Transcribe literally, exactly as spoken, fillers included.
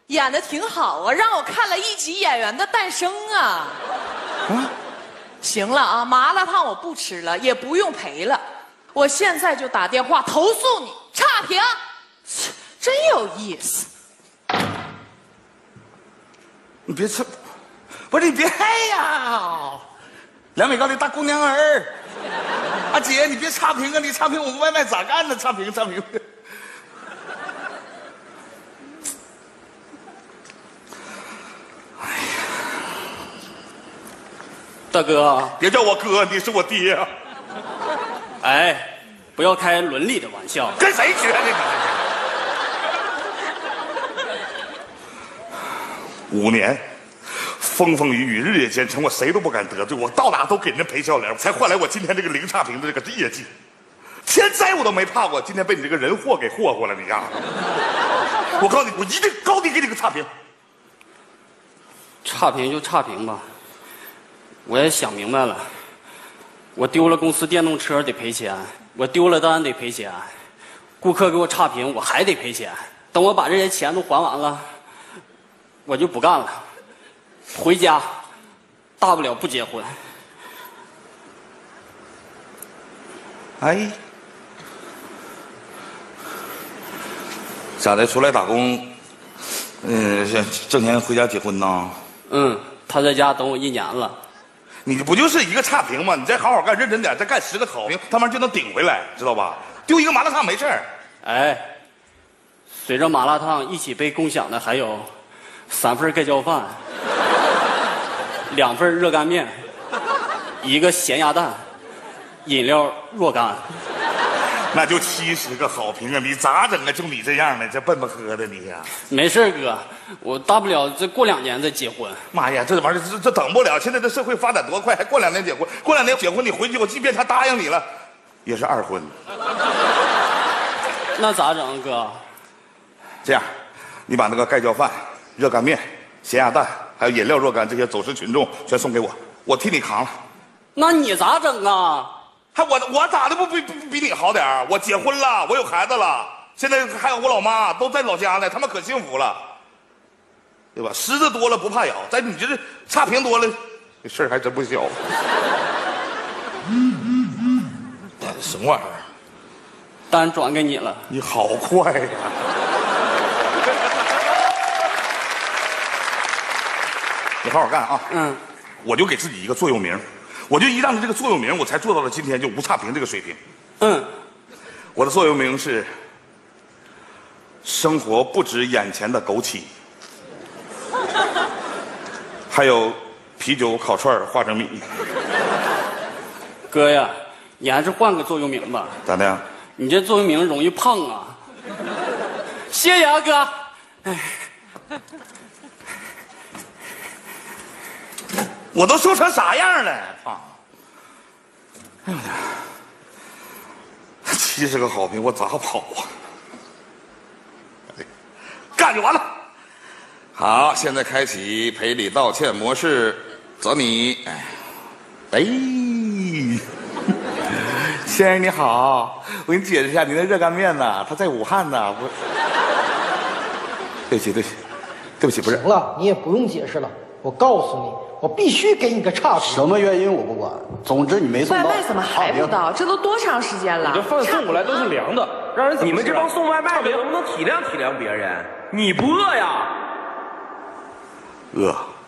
演的挺好啊，让我看了一集《演员的诞生》啊。嗯，行了啊，麻辣烫我不吃了，也不用赔了，我现在就打电话投诉你，差评，真有意思。 你别吃，不是你别嗨呀！两米高的大姑娘儿，阿姐，你别差评啊！你差评我们外卖咋干呢？差评差评。 大哥， 别叫我哥，你是我爹啊！ 哎，不要开伦理的玩笑。 跟谁学的你？五年，风风雨雨，日夜兼程，我谁都不敢得罪，我到哪都给人赔笑脸，才换来我今天这个零差评的这个业绩。天灾我都没怕过，今天被你这个人祸给祸祸了，你呀！我告诉你，我一定高低给你个差评。 差评就差评吧。我也想明白了，我丢了公司电动车得赔钱，我丢了单得赔钱，顾客给我差评我还得赔钱。等我把这些钱都还完了，我就不干了，回家，大不了不结婚。 哎，咋的？出来打工，嗯，挣钱回家结婚呢？ 嗯，他在家等我一年了。 你不就是一个差评吗？你再好好干，认真点，再干十个好评，他妈就能顶回来，知道吧？丢一个麻辣烫没事儿。 哎，随着麻辣烫一起被共享的还有三份盖浇饭，两份热干面，一个咸鸭蛋，饮料若干。 那就七十个好评啊！你咋整啊？就你这样的，这笨不喝的你呀！ 没事哥，我大不了再过两年再结婚。 妈呀，这玩意儿这这等不了！现在这社会发展多快，还过两年结婚？过两年结婚你回去，我即便他答应你了，也是二婚。 那咋整，哥？ 这样，你把那个盖浇饭、热干面、咸鸭蛋，还有饮料若干这些走失群众全送给我，我替你扛了。 那你咋整啊？ 还我我咋的不比比比你好点儿？我结婚了，我有孩子了，现在还有我老妈都在老家呢，他们可幸福了，对吧？虱子多了不怕咬，但你这是差评多了，这事儿还真不小。嗯嗯嗯，什么玩意儿？ 单转给你了。 你好快呀！你好好干啊！ 嗯， 我就给自己一个座右铭。我就依仗着这个座右铭，我才做到了今天就无差评这个水平。 嗯， 我的座右铭是：生活不止眼前的枸杞，还有啤酒、烤串、花生米。 哥呀，你还是换个座右铭吧。 咋的？ 你这座右铭容易胖啊。谢谢啊，哥。哎， 我都说成啥样了？啊！哎呀，七十个好评，我咋跑啊？干就完了。好，现在开启赔礼道歉模式，走你。哎，哎，先生你好，我给你解释一下，您的热干面呢，它在武汉呢。不，对不起，对不起，对不起，不是。 行了，你也不用解释了。我告诉你，我必须给你个差评。 什么原因我不管，总之你没送到。 外卖怎么还不到？这都多长时间了？ 你这饭送过来都是凉的，让人怎么吃啊？你们这帮送外卖的能不能体谅体谅别人？你不饿呀？ 饿。